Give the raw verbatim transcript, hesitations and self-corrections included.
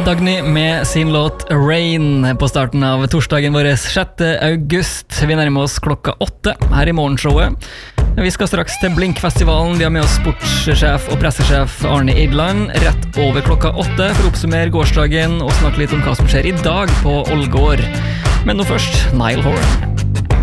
Dagny med sin låt Rain på starten av torsdagen vår sjette august. Vi nærmer oss klokka åtte her i morgenshowet. Vi skal straks til Blinkfestivalen. Vi har med oss sportssjef og pressesjef Arne Idland rett over klokka åtte for å oppsummere gårsdagen og snakke litt om hva som skjer i dag på Ålgård. Men nå først, Niall Horan.